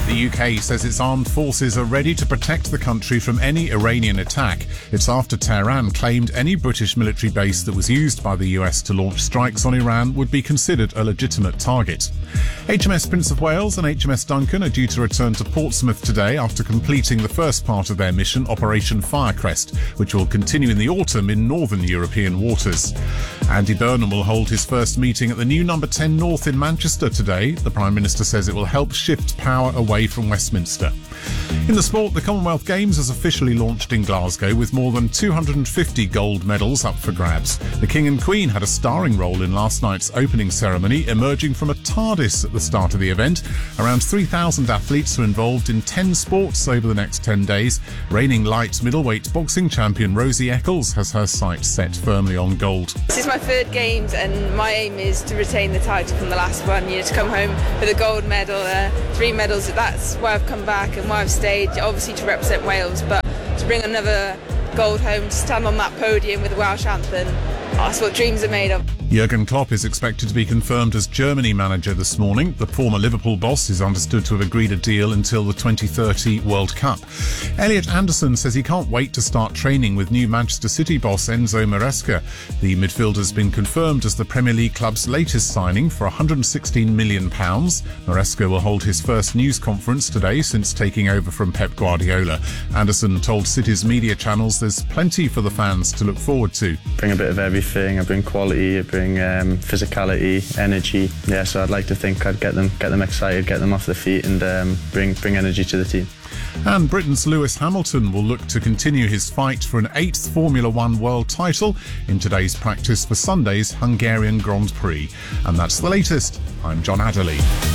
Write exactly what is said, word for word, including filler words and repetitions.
The U K says its armed forces are ready to protect the country from any Iranian attack. It's after Tehran claimed any British military base that was used by the U S to launch strikes on Iran would be considered a legitimate target. H M S Prince of Wales and H M S Duncan are due to return to Portsmouth today after completing the first part of their mission, Operation Firecrest, which will continue in the autumn in northern European waters. Andy Burnham will hold his first meeting at the new Number ten North in Manchester today. The Prime Minister says it will help shift power away from Westminster. In the sport, the Commonwealth Games has officially launched in Glasgow with more than two hundred fifty gold medals up for grabs. The King and Queen had a starring role in last night's opening ceremony, emerging from a TARDIS at the start of the event. Around three thousand athletes are involved in ten sports over the next ten days. Reigning light middleweight boxing champion Rosie Eccles has her sights set firmly on gold. This is my third Games and my aim is to retain the title from the last one, you know, to come home with a gold medal, uh, three medals. That's why I've come back and why I've stayed, obviously to represent Wales, but to bring another gold home, to stand on that podium with the Welsh anthem, that's what dreams are made of. Jurgen Klopp is expected to be confirmed as Germany manager this morning. The former Liverpool boss is understood to have agreed a deal until the twenty thirty World Cup. Elliot Anderson says he can't wait to start training with new Manchester City boss Enzo Maresca. The midfielder has been confirmed as the Premier League club's latest signing for one hundred sixteen million pounds. Maresca will hold his first news conference today since taking over from Pep Guardiola. Anderson told City's media channels there's plenty for the fans to look forward to. Bring a bit of everything. I bring quality, I bring um, physicality, energy. Yeah, so I'd like to think I'd get them, get them excited, get them off their feet, and um, bring bring energy to the team. And Britain's Lewis Hamilton will look to continue his fight for an eighth Formula One world title in today's practice for Sunday's Hungarian Grand Prix. And that's the latest. I'm John Adderley.